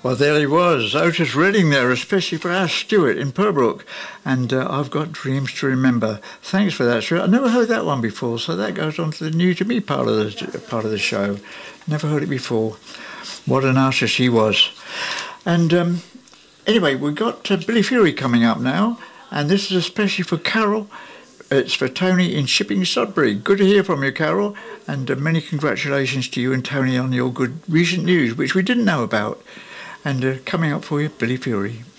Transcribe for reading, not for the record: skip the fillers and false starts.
Well, there he was, Otis Redding there, especially for our Stuart in Purbrook. And I've Got Dreams to Remember. Thanks for that, Stuart. I never heard that one before, so that goes on to the new to me part of the show. Never heard it before. What an artist he was. And anyway, we've got Billy Fury coming up now, and this is especially for Carol. It's for Tony in Shipping Sudbury. Good to hear from you, Carol, and many congratulations to you and Tony on your good recent news, which we didn't know about. And coming up for you, Billy Fury.